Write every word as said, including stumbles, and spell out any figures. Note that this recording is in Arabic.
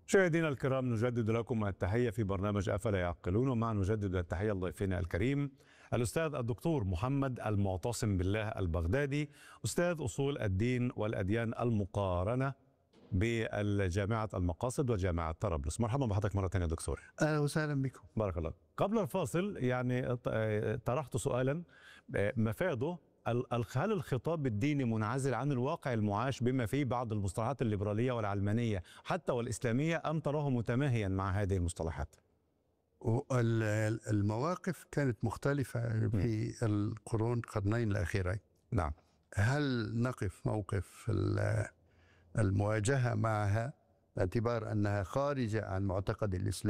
مشاهدينا الكرام، نجدد لكم التحية في برنامج أفلا يعقلون، ومع نجدد التحية لضيفنا الكريم الأستاذ الدكتور محمد المعتصم بالله البغدادي، أستاذ أصول الدين والأديان المقارنة بالجامعة المقاصد وجامعة طرابلس. مرحبا بحضرتك مرة ثانية دكتور. أهلا وسهلا بكم. بارك الله. قبل الفاصل يعني طرحت سؤالا مفاده: هل الخطاب الديني منعزل عن الواقع المعاش بما فيه بعض المصطلحات الليبرالية والعلمانية حتى والإسلامية، أم تراه متماهيا مع هذه المصطلحات؟ المواقف كانت مختلفة في القرون قرنين الأخيرين. نعم. هل نقف موقف المواجهة معها باعتبار أنها خارجة عن معتقد الإسلام